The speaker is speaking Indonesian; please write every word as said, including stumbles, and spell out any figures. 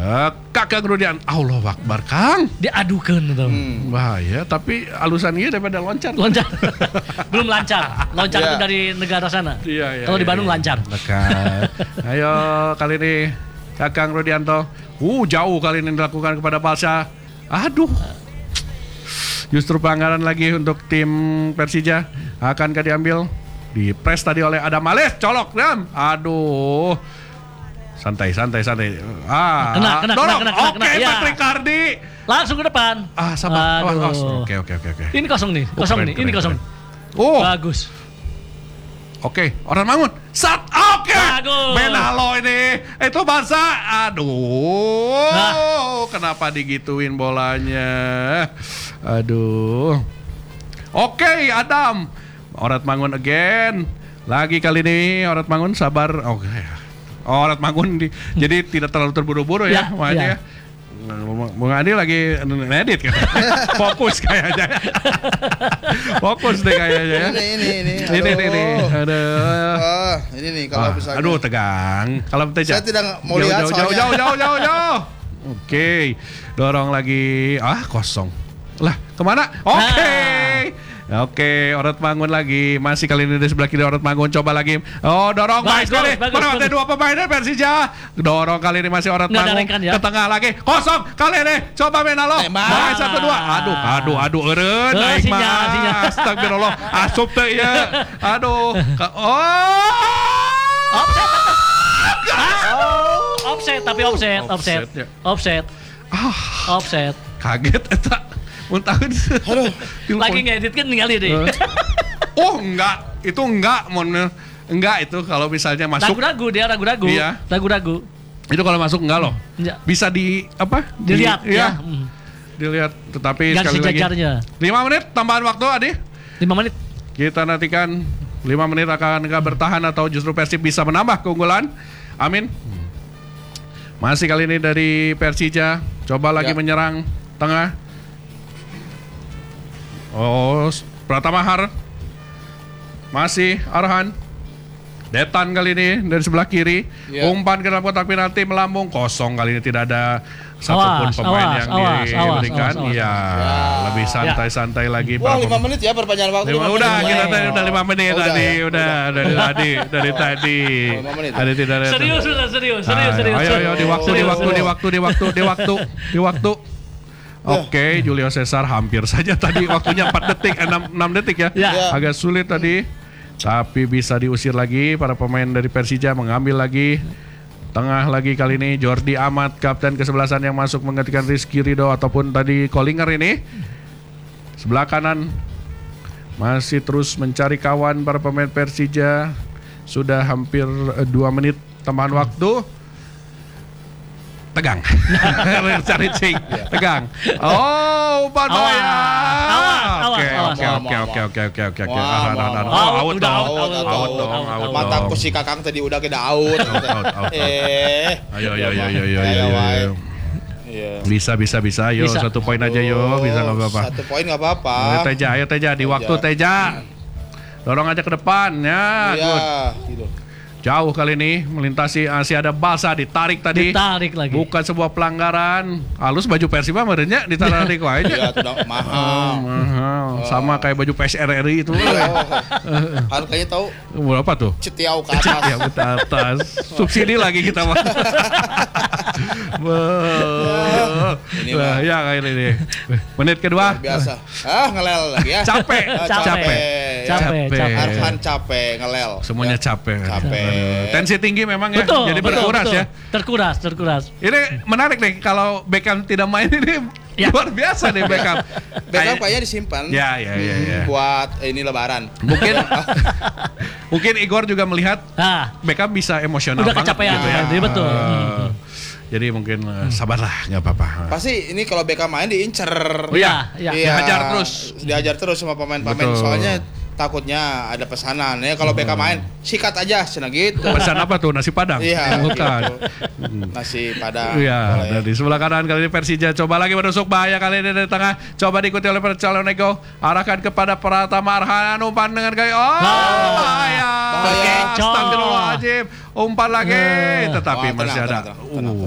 Uh, Kakang Rudian, Allah Akbar, Kang. Diadukeun tuh. Hmm. Bahaya, tapi alusan ieu daripada loncat. Loncat. Belum lancar. Loncat yeah. itu dari negara sana. Iya, iya. Kalau iya, di Bandung iya. lancar. Dekat. Ayo kali ini Kakang Rudianto. Uh, jauh kali ini dilakukan kepada Balsa. Aduh. Justru pelanggaran lagi untuk tim Persija. Akankah diambil? Di press tadi oleh Adam Ales. Colok, Dam. Aduh. Santai, santai, santai. Ah, kena, kena, dorong. kena, kena, Oke, kena, ya. Patrick Hardy. Langsung ke depan. Ah, sabar. Aduh. Awas, awas. Oke, oke, oke, oke. Ini kosong nih, kosong Oh, keren, nih. Ini keren, kosong. keren. Oh. Bagus. Oke, orang bangun. Sat. Oke. Bagus. Benalo ini. Itu Barca. Aduh. Nah. Kenapa digituin bolanya? Aduh. Oke, Adam. Orat Mangun again. Lagi kali ini Orat Mangun sabar. Oke. Oh, Orat Mangun di, jadi tidak terlalu terburu-buru ya, ya makanya. Ya. Bung Adi lagi ngedit kan. Fokus kayaknya. Fokus deh kayaknya. Ini ini ini. Ini ini ini. Aduh. Oh, ini nih kalau Ah, misalnya. aduh tegang. Kalau Teja. Saya tidak mau jauh, lihat jauh, soalnya. jauh jauh jauh jauh jauh. Oke. Dorong lagi. Ah, kosong. Lah, kemana? Oke. Oke, Orat Mangun lagi. Masih kali ini di sebelah kiri Orat Mangun. Coba lagi. Oh, dorong baik sekali. Melewati dua pemain dari Persija. Dorong kali ini masih Orat Mangun. Ya. Ke tengah lagi. Kosong kali ini. Coba Menalo. Baik satu dua. Aduh, aduh, aduh. Eureun uh, naik sinyal, mah. sinyal. Astagfirullah. Asup teh ya. Aduh. Oh. Offset. Oh. Offset tapi offset, offset. Offset, ya. Offset. Ah, Offset. kaget eta. Mun tahun. Aduh. Lagi ngedit kan ningali deh. Oh, enggak. Itu enggak, mon. Enggak itu kalau misalnya masuk. Ragu-ragu dia ragu-ragu. Iya. Ragu-ragu. Itu kalau masuk enggak loh. Ya. Bisa di apa? Dilihat Di, ya. ya. Dilihat, tetapi Garis sekali lagi. jajarnya. lima menit tambahan waktu, Adi. lima menit. Kita nantikan lima menit akan enggak bertahan atau justru Persib bisa menambah keunggulan. Amin. Masih kali ini dari Persija. Coba lagi Ya. menyerang tengah. Oh, Pratama Har. Masih Arhan. Detan kali ini dari sebelah kiri. Ya. Umpan ke dalam kotak penalti melambung kosong kali ini, tidak ada satupun Awas, pemain awas, yang awas, diberikan. awas, awas, Ya, Ya. lebih santai-santai lagi. Wah, para lima pemain. menit ya perpanjangan waktu. Lima, lima udah menit. kita Oh. tadi udah lima menit Oh, udah tadi, ya? udah dari tadi, dari tadi. Oh, lima menit. Tadi tidak ada. Serius sudah serius, Ah, serius, serius. Ayo, ayo di waktu, di Serius, waktu, di serius. waktu, di waktu, di waktu, di waktu. Oke, Julio Cesar hampir saja tadi waktunya empat detik, enam, enam detik ya. Ya. Agak sulit tadi. Tapi bisa diusir lagi para pemain dari Persija, mengambil lagi. Tengah lagi kali ini Jordi Amat, kapten kesebelasan yang masuk menggantikan Rizky Ridho ataupun tadi Kollinger ini. Sebelah kanan masih terus mencari kawan para pemain Persija. Sudah hampir eh, dua menit tambahan waktu. Tegang. Cari cing. Tegang. Oh, umpan Awas, bahaya. awas, awas, Oke, awas. oke, oke, oke, oke, oke, oke, oke. Wah, Ah, wah, nah, nah, wah. nah. Out, Out udah dong. out, out, Out out, dong, out, out out. dong. Mataku si Kakang tadi udah ke Daud. Out, out, out. Eh. Ayo, ayo, ayo, ayo, ayo, Ayo, ayo, wae. ayo. Iya. Bisa, bisa, bisa. Yo, Bisa. satu poin aja yo. Bisa nggak apa-apa. Satu poin nggak apa-apa. Ayo Teja, ayo Teja. Di waktu Teja. Dorong aja ke depan. Ya, Iya, good. gitu. Jauh kali ini melintasi, masih ada Balsa ditarik tadi. Ditarik lagi. Bukan sebuah pelanggaran. Halus baju Persiba merenya ditarik aja. Iya, itu udah mahal. Mahal. Sama kayak baju P S R R I itu. Oh, harganya tahu Berapa tuh? cetiau ke atas. Ya ke atas. Subsidi lagi kita mah. Wah. Ini Nah, mah. ya kayak ini. Menit kedua. Biasa. Ah, ngelel lagi ya. Capek. Ah, Capek. Capek. Capek, Capek. capek. Arhan capek ngelel. Semuanya Ya. capek. Capek. Aduh. Tensi tinggi memang ya. Betul, Jadi betul, berkuras betul. ya. Terkuras, terkuras. Ini menarik nih kalau Beckham tidak main ini Ya. luar biasa nih Beckham. Backup Kayak- kayaknya disimpan. Ya, ya, ya, ya. Buat ini lebaran. Mungkin mungkin Igor juga melihat Nah, Beckham bisa emosional udah banget kecapean. gitu ya. Jadi betul. Eh, Hmm. Jadi mungkin eh, sabarlah, nggak apa-apa. Pasti ini kalau Beckham main diincer. Oh iya, iya. Dihajar terus. Dihajar terus sama pemain-pemain. Betul. Soalnya takutnya ada pesanan ya kalau Beckham main sikat aja cina gitu. Pesan apa tuh? Nasi Padang? Iya, Bukan. gitu. Nasi Padang. Iya, boleh. dari sebelah kanan kali ini Persija coba lagi menusuk bahaya kali ini dari tengah. Coba diikuti oleh Caloneko. Arahkan kepada Pratama Arhan, umpan dengan gaya. Oh, bahaya. Bahaya. Astagfirullahaladzim. Umpan lagi, tetapi Wah, tenang, masih ada. tenang, tenang, tenang. Uh.